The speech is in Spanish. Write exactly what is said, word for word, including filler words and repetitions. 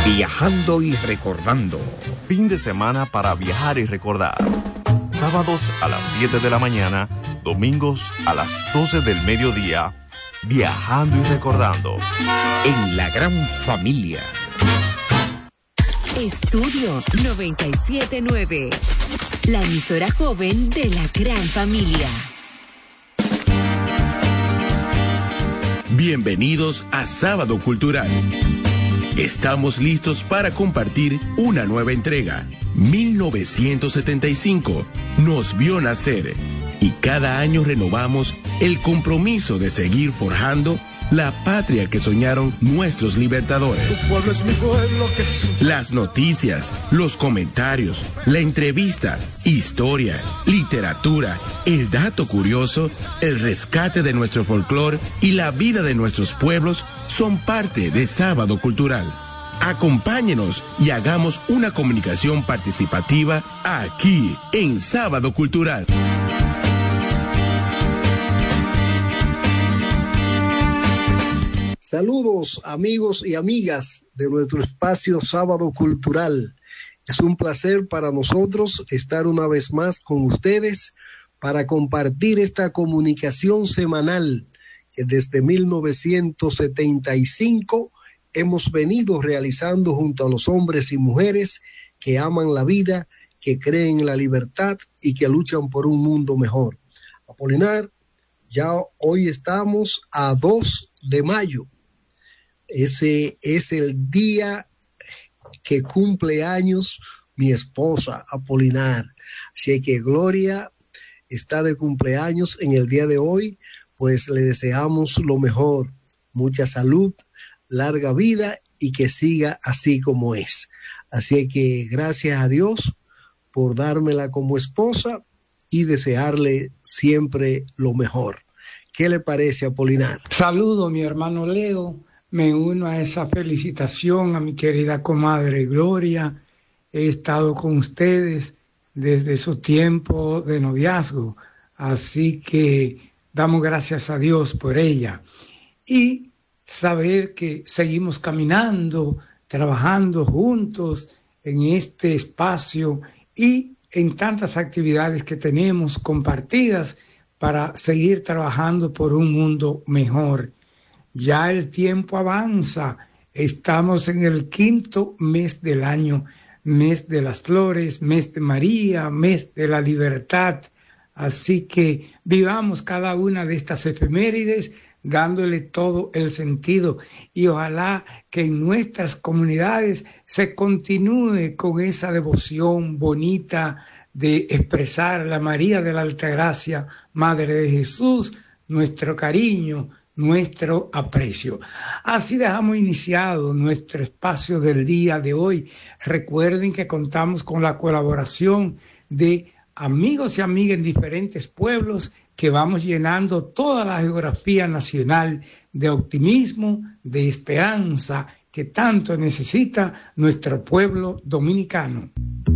Viajando y recordando. Fin de semana para viajar y recordar. Sábados a las siete de la mañana, domingos a las doce del mediodía. Viajando y recordando. En la gran familia. Estudio noventa y siete punto nueve. La emisora joven de la gran familia. Bienvenidos a Sábado Cultural. Estamos listos para compartir una nueva entrega. mil novecientos setenta y cinco nos vio nacer y cada año renovamos el compromiso de seguir forjando la patria que soñaron nuestros libertadores. Tu pueblo es mi pueblo que su... Las noticias, los comentarios, la entrevista, historia, literatura, el dato curioso, el rescate de nuestro folclore y la vida de nuestros pueblos son parte de Sábado Cultural. Acompáñenos y hagamos una comunicación participativa aquí en Sábado Cultural. Saludos amigos y amigas de nuestro espacio Sábado Cultural. Es un placer para nosotros estar una vez más con ustedes para compartir esta comunicación semanal que desde mil novecientos setenta y cinco hemos venido realizando junto a los hombres y mujeres que aman la vida, que creen en la libertad y que luchan por un mundo mejor. Apolinar, ya hoy estamos a dos de mayo. Ese es el día que cumple años mi esposa, Apolinar. Así que Gloria está de cumpleaños en el día de hoy, pues le deseamos lo mejor, mucha salud, larga vida y que siga así como es. Así que gracias a Dios por dármela como esposa y desearle siempre lo mejor. ¿Qué le parece, Apolinar? Saludo, mi hermano Leo. Me uno a esa felicitación a mi querida comadre Gloria. He estado con ustedes desde su tiempo de noviazgo, así que damos gracias a Dios por ella. Y saber que seguimos caminando, trabajando juntos en este espacio y en tantas actividades que tenemos compartidas para seguir trabajando por un mundo mejor. Ya el tiempo avanza, estamos en el quinto mes del año, mes de las flores, mes de María, mes de la libertad. Así que vivamos cada una de estas efemérides dándole todo el sentido y ojalá que en nuestras comunidades se continúe con esa devoción bonita de expresar a la María de la Altagracia, Madre de Jesús, nuestro cariño, nuestro aprecio. Así dejamos iniciado nuestro espacio del día de hoy. Recuerden que contamos con la colaboración de amigos y amigas en diferentes pueblos que vamos llenando toda la geografía nacional de optimismo, de esperanza que tanto necesita nuestro pueblo dominicano.